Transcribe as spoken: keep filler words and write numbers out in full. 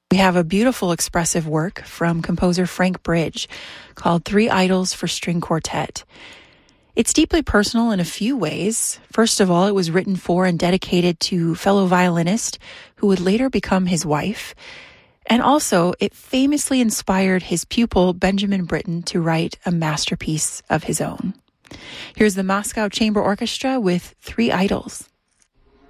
We have a beautiful expressive work from composer Frank Bridge called Three Idols for String Quartet. It's deeply personal in a few ways. First of all, it was written for and dedicated to fellow violinist who would later become his wife. And also, it famously inspired his pupil, Benjamin Britten, to write a masterpiece of his own. Here's the Moscow Chamber Orchestra with Three Idols.